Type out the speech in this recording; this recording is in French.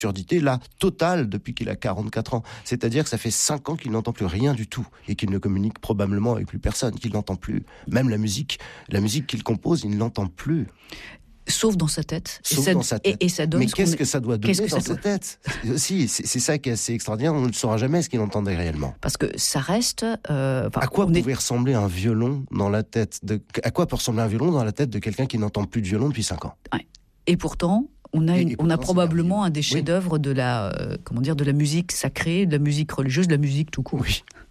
absurdité, là, totale, depuis qu'il a 44 ans. C'est-à-dire que ça fait 5 ans qu'il n'entend plus rien du tout, et qu'il ne communique probablement avec plus personne, qu'il n'entend plus. Même la musique qu'il compose, il ne l'entend plus. Sauf dans sa tête. Et ça donne. Mais qu'est-ce que ça doit donner dans sa tête ? Si, c'est ça qui est assez extraordinaire. On ne saura jamais ce qu'il entendait réellement. Parce que ça reste. À quoi pouvait ressembler un violon dans la tête À quoi peut ressembler un violon dans la tête de quelqu'un qui n'entend plus de violon depuis 5 ans ? Ouais. Et pourtant, on a probablement un des chefs-d'œuvre de la musique sacrée, de la musique religieuse, de la musique tout court. Oui.